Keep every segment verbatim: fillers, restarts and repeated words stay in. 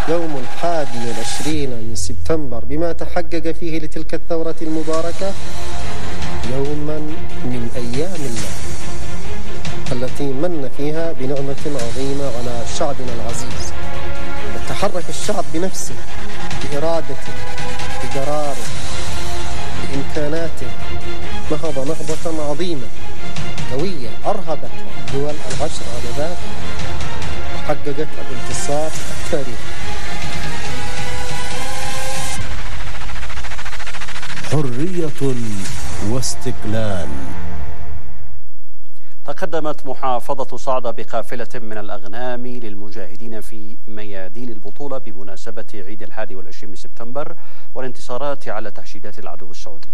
يوم الحادي والعشرين من سبتمبر بما تحقق فيه لتلك الثورة المباركة يوما من أيام الله التي من فيها بنعمة عظيمة على شعبنا العزيز، وتحرك الشعب بنفسه بإرادته بقراره بإمكاناته، نهض نهضة عظيمة قوية أرهبت الدول العشر آنذاك وحققت الانتصار التاريخي. حرية واستقلال. تقدمت محافظة صعدة بقافلة من الأغنام للمجاهدين في ميادين البطولة بمناسبة عيد الحادي والعشرين من سبتمبر والانتصارات على تحشيدات العدو السعودي.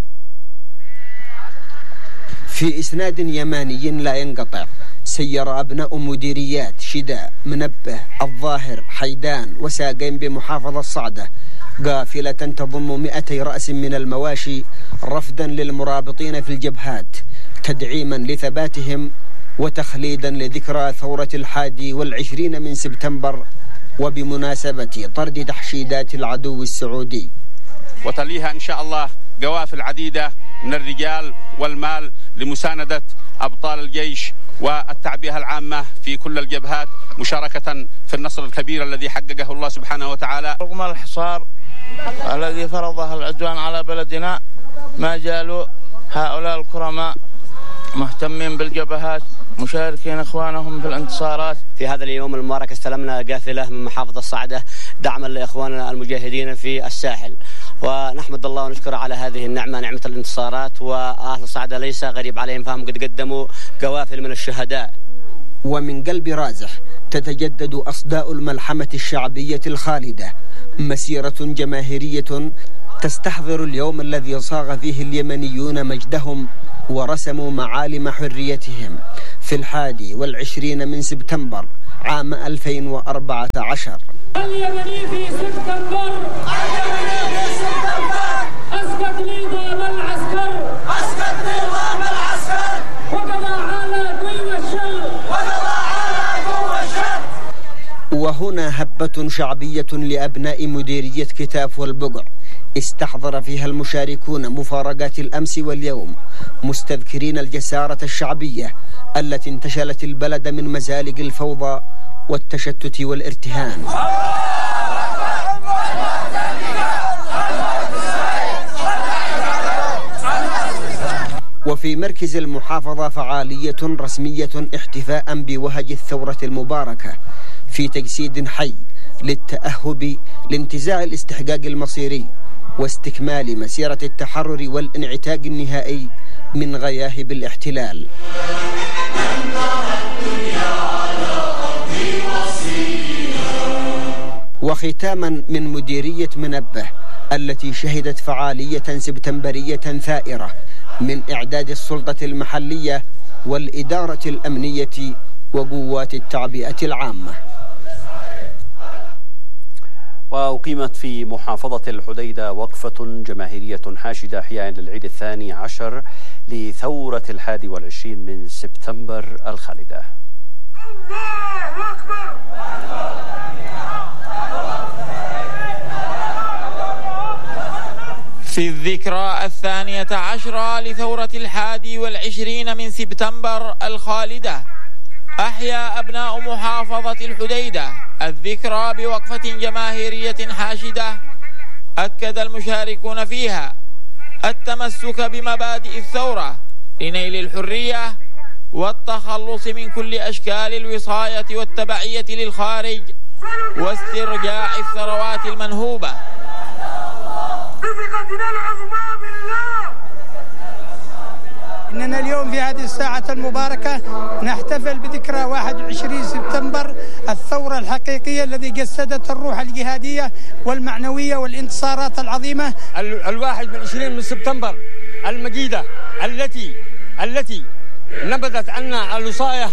في إسناد يماني لا ينقطع، سير أبناء مديريات شداء، منبه، الظاهر، حيدان وساقين بمحافظة صعدة قافلة تضم مئتي رأس من المواشي رفدا للمرابطين في الجبهات، تدعيما لثباتهم وتخليدا لذكرى ثورة الحادي والعشرين من سبتمبر وبمناسبة طرد تحشيدات العدو السعودي. وتليها إن شاء الله قوافل عديدة من الرجال والمال لمساندة أبطال الجيش والتعبئة العامة في كل الجبهات مشاركة في النصر الكبير الذي حققه الله سبحانه وتعالى. رغم الحصار الذي فرضه العدوان على بلدنا ما زالوا هؤلاء الكرماء مهتمين بالجبهات مشاركين إخوانهم في الانتصارات. في هذا اليوم المبارك استلمنا قافلة من محافظة صعدة دعما لإخواننا المجاهدين في الساحل، ونحمد الله ونشكر على هذه النعمة نعمة الانتصارات. وأهل صعدة ليس غريب عليهم فهم قد قدموا قوافل من الشهداء. ومن قلب رازح تتجدد أصداء الملحمة الشعبية الخالدة، مسيرة جماهيرية تستحضر اليوم الذي صاغ فيه اليمنيون مجدهم ورسموا معالم حريتهم في الحادي والعشرين من سبتمبر عام ألفين وأربعة عشر. اليمني في سبتمبر، اليمني في سبتمبر أسقط نظام العسكر، أسقط نظام العسكر وقضى على عدو الشر، وقضى على عدو الشر. وهنا هبة شعبية لأبناء مديرية كتاف والبقع استحضر فيها المشاركون مفارقات الأمس واليوم، مستذكرين الجسارة الشعبية التي انتشلت البلد من مزالق الفوضى والتشتت والارتهان. وفي مركز المحافظة فعالية رسمية احتفاء بوهج الثورة المباركة في تجسيد حي للتأهب لانتزاع الاستحقاق المصيري واستكمال مسيرة التحرر والانعتاق النهائي من غياهب الاحتلال. وختاما من مديرية منبه التي شهدت فعالية سبتمبرية ثائرة من إعداد السلطة المحلية والإدارة الأمنية وقوات التعبئة العامة. وأقيمت في محافظة الحديدة وقفة جماهيرية حاشدة إحياء للعيد الثاني عشر لثورة الحادي والعشرين من سبتمبر الخالدة. الله أكبر. في الذكرى الثانية عشرة لثورة الحادي والعشرين من سبتمبر الخالدة أحيا أبناء محافظة الحديدة الذكرى بوقفة جماهيرية حاشدة أكد المشاركون فيها التمسك بمبادئ الثورة لنيل الحرية والتخلص من كل أشكال الوصاية والتبعية للخارج واسترجاع الثروات المنهوبة. بثقتنا العظمى بالله. إننا اليوم في هذه الساعة المباركة نحتفل بذكرى واحد وعشرين سبتمبر الثورة الحقيقية الذي جسدت الروح الجهادية والمعنوية والانتصارات العظيمة. الواحد من عشرين من سبتمبر المجيدة التي التي نبذت عنا الوصاية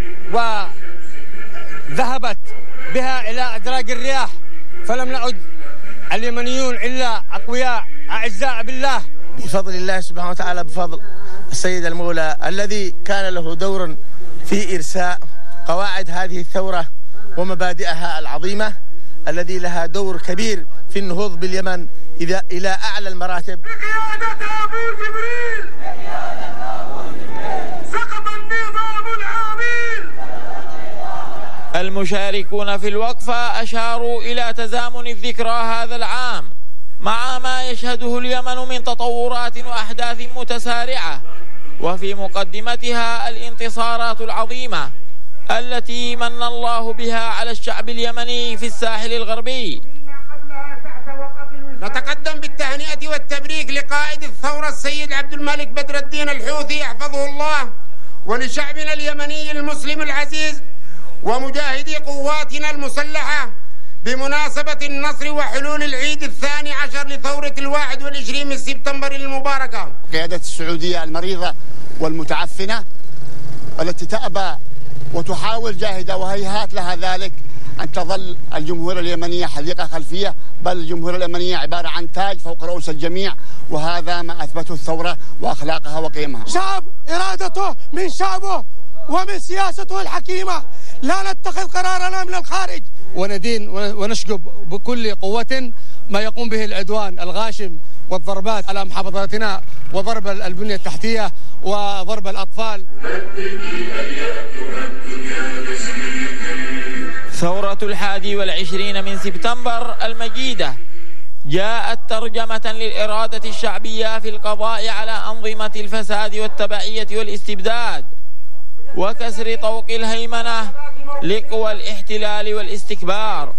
وذهبت بها إلى أدراج الرياح، فلم نعد اليمنيون إلا أقوياء أعزاء بالله بفضل الله سبحانه وتعالى، بفضل السيد المولى الذي كان له دور في إرساء قواعد هذه الثورة ومبادئها العظيمة الذي لها دور كبير في النهوض باليمن إلى أعلى المراتب. بقيادة أبو جبريل سقط النظام العامل. المشاركون في الوقفة أشاروا إلى تزامن الذكرى هذا العام مع ما يشهده اليمن من تطورات وأحداث متسارعة، وفي مقدمتها الانتصارات العظيمة التي من الله بها على الشعب اليمني في الساحل الغربي. نتقدم بالتهنئة والتبريك لقائد الثورة السيد عبد الملك بدر الدين الحوثي يحفظه الله، ولشعبنا اليمني المسلم العزيز ومجاهدي قواتنا المسلحة بمناسبة النصر وحلول العيد الثاني عشر لثورة الواحد والعشرين من سبتمبر المباركة. قيادة السعودية المريضة والمتعفنة التي تأبى وتحاول جاهدة وهيهات لها ذلك أن تظل الجمهورية اليمنية حديقة خلفية، بل الجمهورية اليمنية عبارة عن تاج فوق رؤوس الجميع، وهذا ما أثبته الثورة وأخلاقها وقيمها. شعب إرادته من شعبه ومن سياسته الحكيمة، لا نتخذ قرارنا من الخارج، وندين ونشقب بكل قوة ما يقوم به العدوان الغاشم والضربات على محافظاتنا وضرب البنية التحتية وضرب الأطفال. ثورة الحادي والعشرين من سبتمبر المجيدة جاءت ترجمة للإرادة الشعبية في القضاء على أنظمة الفساد والتبعية والاستبداد وكسر طوق الهيمنة لقوى الاحتلال والاستكبار.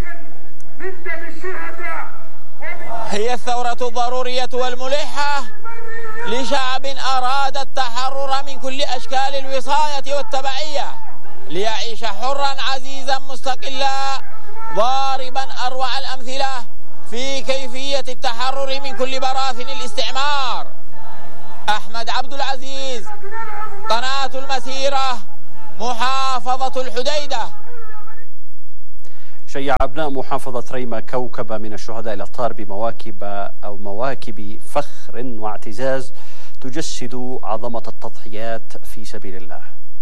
هي الثورة الضرورية والملحة لشعب أراد التحرر من كل أشكال الوصاية والتبعية ليعيش حرا عزيزا مستقلا، ضاربا أروع الأمثلة في كيفية التحرر من كل براثن الاستعمار. أحمد عبد العزيز، قناة المسيرة، محافظة الحديدة. شيع أبناء محافظة ريمة كوكبة من الشهداء الأبطال بمواكب أو مواكب فخر واعتزاز تجسد عظمة التضحيات في سبيل الله.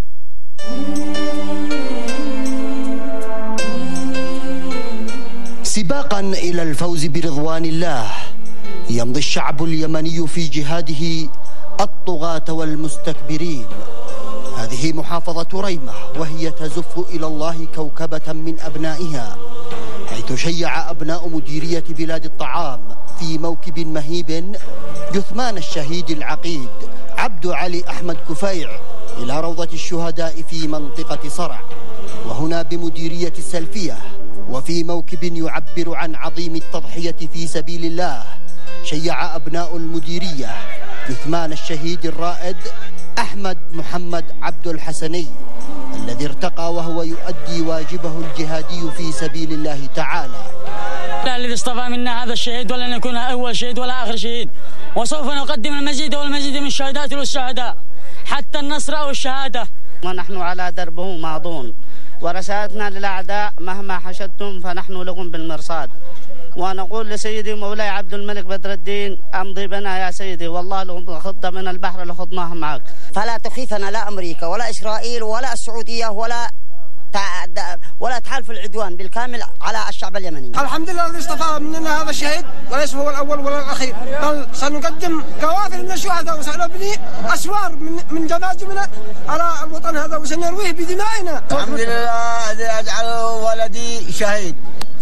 سباقا إلى الفوز برضوان الله يمضي الشعب اليمني في جهاده الطغاة والمستكبرين. هذه محافظة ريمة وهي تزف إلى الله كوكبة من أبنائها، حيث شيع أبناء مديرية بلاد الطعام في موكب مهيب جثمان الشهيد العقيد عبد علي أحمد كفيع إلى روضة الشهداء في منطقة صرع، وهنا بمديرية السلفية وفي موكب يعبر عن عظيم التضحية في سبيل الله شيع أبناء المديرية جثمان الشهيد الرائد أحمد محمد عبد الحسني الذي ارتقى وهو يؤدي واجبه الجهادي في سبيل الله تعالى. الذي اصطفى منا هذا الشهيد ولن يكون أول شهيد ولا آخر شهيد، وسوف نقدم المزيد والمزيد من الشهداء والشهداء حتى النصر أو الشهادة. ونحن على دربه ماضون، ورسالتنا للأعداء مهما حشدتم فنحن لكم بالمرصاد. ونقول لسيدي مولاي عبد الملك بدر الدين أمضي بنا يا سيدي، والله لو خضت من البحر لخضناها معك. فلا تخيفنا لا أمريكا ولا إسرائيل ولا السعودية ولا ولا تحالف العدوان بالكامل على الشعب اليمني. الحمد لله الذي اصطفى مننا هذا الشهيد، وليس هو الأول ولا الأخير، بل سنقدم قوافل من الشهداء وسنبني أسوار من من جنازمنا على الوطن هذا وسنرويه بدمائنا. الحمد لله الذي أجعله ولدي شهيد.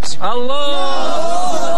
الله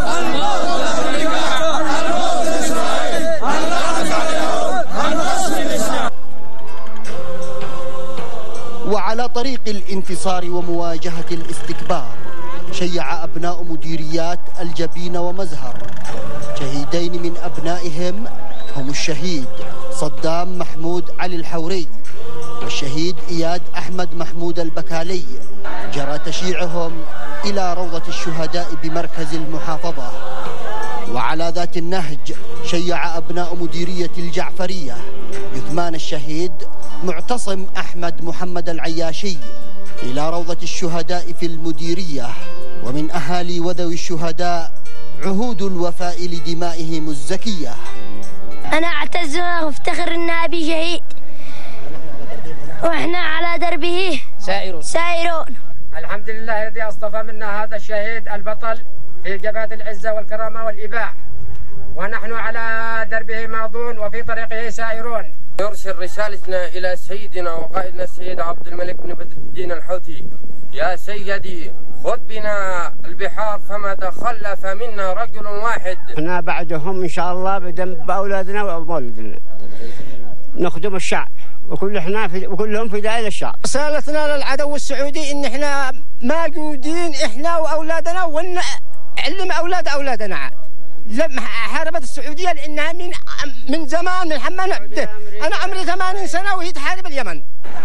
وعلى طريق الانتصار ومواجهة الاستكبار شيع أبناء مديريات الجبين ومزهر شهيدين من أبنائهم هم الشهيد صدام محمود علي الحوري والشهيد إياد أحمد محمود البكالي. جرى تشييعهم إلى روضة الشهداء بمركز المحافظة. وعلى ذات النهج شيع أبناء مديرية الجعفرية جثمان الشهيد معتصم أحمد محمد العياشي إلى روضة الشهداء في المديرية. ومن أهالي وذوي الشهداء عهود الوفاء لدمائهم الزكية. أنا أعتز وافتخر أن أبي شهيد وإحنا على دربه سائرون سائرون الحمد لله الذي اصطفى منا هذا الشهيد البطل في جبهة العزة والكرامة والإباء، ونحن على دربه ماضون وفي طريقه سائرون. نرسل رسالتنا إلى سيدنا وقائدنا السيد عبد الملك بن بدر الدين الحوثي: يا سيدي خذ بنا البحار فما تخلف منا رجل واحد. احنا بعدهم إن شاء الله بدم بأولادنا وأولادنا نخدم الشعب، وكل احنا في وكلهم فداء للشعب. رسالتنا للعدو السعودي ان احنا موجودين احنا واولادنا، ونعلم اولاد اولادنا. لما حاربت السعوديه لانها من من زمان من حمان عبده، انا عمري ثمانين سنه وهي تحارب اليمن.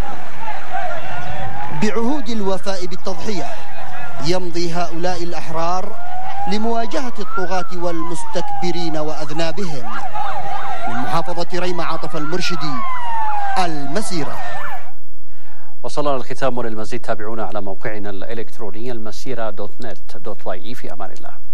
بعهود الوفاء بالتضحيه يمضي هؤلاء الاحرار لمواجهه الطغاة والمستكبرين واذنابهم. من محافظه ريمة عاطف المرشدي، المسيرة. وصلنا الختام، وللمزيد تابعونا على موقعنا الإلكتروني المسيرة دوت نت دوت واي. في أمان الله.